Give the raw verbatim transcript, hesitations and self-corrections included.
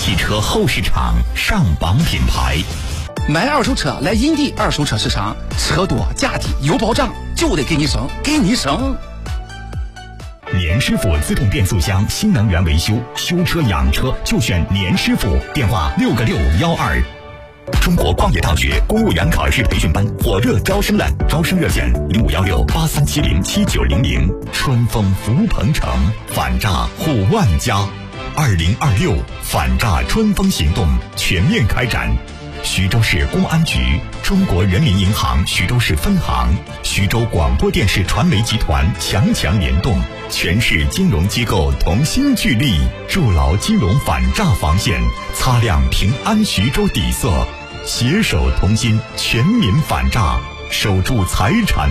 汽车后市场上榜品牌。 买二手车来银地二手车市场，车多价低有保障，就得给你省，给你省。 年师傅自动变速箱新能源维修，修车养车就选年师傅，电话六个六幺二。中国矿业大学公务员考试培训班火热招生了，招生热线零五幺六八三七零七九零零。春风福鹏城，反诈护万家。二零二六反诈春风行动全面开展。徐州市公安局、中国人民银行徐州市分行、徐州广播电视传媒集团强强联动，全市金融机构同心聚力，筑牢金融反诈防线，擦亮平安徐州底色，携手同心，全民反诈，守住财产